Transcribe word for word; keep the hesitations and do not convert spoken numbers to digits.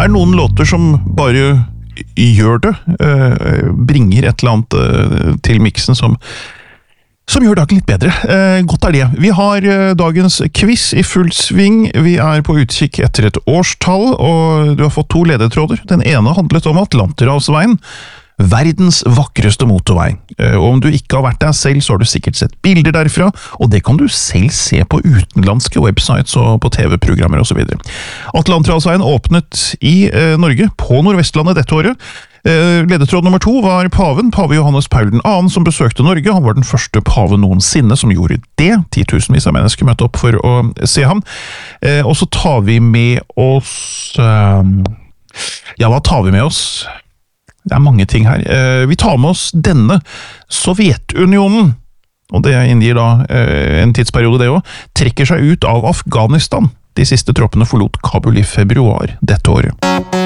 er noen låter som bare gjør det, bringer et eller annet til miksen som som gjør dagen litt bedre. Eh, godt er det. Vi har eh, dagens quiz i full sving. Vi er på utkikk etter et årstall, og du har fått to ledetråder. Den ene handlet om Atlanterhavsveien, verdens vakreste motorvei. Eh, og om du ikke har vært der selv, så har du sikkert sett bilder derfra, og det kan du selv se på utenlandske websites og på T V-programmer og så videre. Atlanterhavsveien åpnet i eh, Norge, på Nordvestlandet dette året. Ledetråd nummer to var paven, pave Johannes Paul den andre, som besøkte Norge. Han var den første pave noensinne som gjorde det. Titusenvis av mennesker møtte opp for å se ham. Og så tar vi med oss... Ja, hva tar vi med oss? Det er mange ting her. Vi tar med oss denne Sovjetunionen, og det inngir da en tidsperiode det også, trekker seg ut av Afghanistan. De siste troppene forlot Kabul i februar dette året.